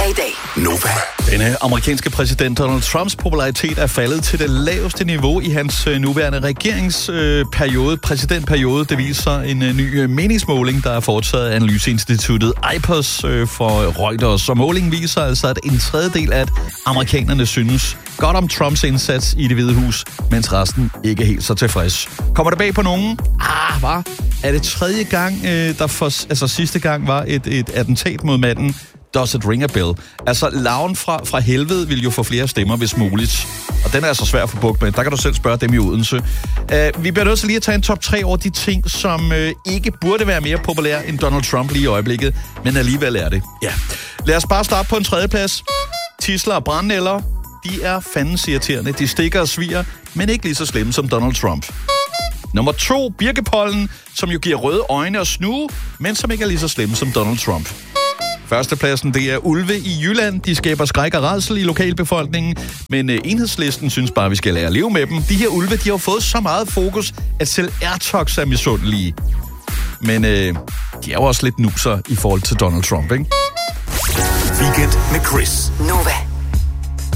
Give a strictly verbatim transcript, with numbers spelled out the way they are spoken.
af i dag. Nova. Denne amerikanske præsident Donald Trumps popularitet er faldet til det laveste niveau i hans øh, nuværende regeringsperiode, øh, præsidentperiode. Det viser en øh, ny øh, meningsmåling, der er foretaget af analyseinstituttet I P O S øh, for Reuters. Og målingen viser altså, at en tredjedel af amerikanerne synes godt om Trumps indsats i Det Hvide Hus, mens resten ikke er helt så tilfreds. Kommer det bag på nogen? Ah, hvad? Er det tredje gang, øh, der for, altså sidste gang var et, et attentat mod manden? Does it ring a bell? Altså, larven fra, fra helvede vil jo få flere stemmer, hvis muligt. Og den er altså svær at få bugt med. Der kan du selv spørge dem i Odense. Uh, vi bliver nødt til lige at tage en top tre over de ting, som uh, ikke burde være mere populære end Donald Trump lige i øjeblikket, men alligevel er det. Ja. Lad os bare starte på en tredjeplads. Tidsler og brændenælder, de er fandens irriterende. De stikker og sviger, men ikke lige så slemme som Donald Trump. Nummer to, birkepollen, som jo giver røde øjne og snue, men som ikke er lige så slemme som Donald Trump. Førstepladsen, det er ulve i Jylland. De skaber skræk og rædsel i lokalbefolkningen, men uh, enhedslisten synes bare, vi skal lære at leve med dem. De her ulve, de har jo fået så meget fokus, at selv Airtox er misundelige. Men uh, de er jo også lidt nuser i forhold til Donald Trump, ikke? Weekend med Chris. Nova.